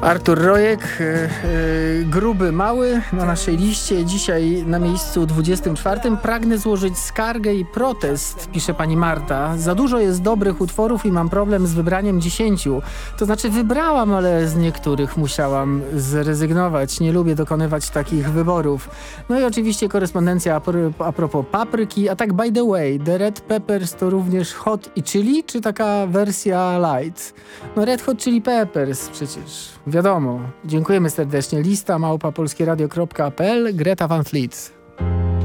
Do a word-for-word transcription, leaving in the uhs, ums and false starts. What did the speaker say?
Artur Rojek, yy, yy, gruby, mały na naszej liście. Dzisiaj na miejscu dwudziestym czwartym. Pragnę złożyć skargę i protest, pisze pani Marta. Za dużo jest dobrych utworów i mam problem z wybraniem dziesięciu. To znaczy wybrałam, ale z niektórych musiałam zrezygnować. Nie lubię dokonywać takich wyborów. No i oczywiście korespondencja a, pro, a propos papryki. A tak by the way, The Red Peppers to również hot i chili, czy taka wersja light? No Red Hot Chili Peppers przecież. Wiadomo. Dziękujemy serdecznie. Lista małpa polskieradio kropka p l. Greta Van Fleet.